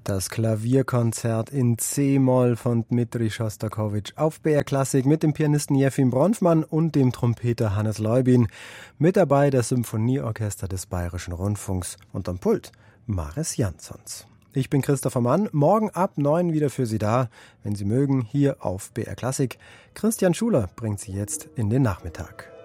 Das Klavierkonzert in C-Moll von Dmitri Schostakowitsch auf BR Klassik mit dem Pianisten Jefim Bronfmann und dem Trompeter Hannes Leubin. Mit dabei das Symphonieorchester des Bayerischen Rundfunks und am Pult Maris Jansons. Ich bin Christopher Mann, morgen ab 9 wieder für Sie da, wenn Sie mögen, hier auf BR Klassik. Christian Schuler bringt Sie jetzt in den Nachmittag.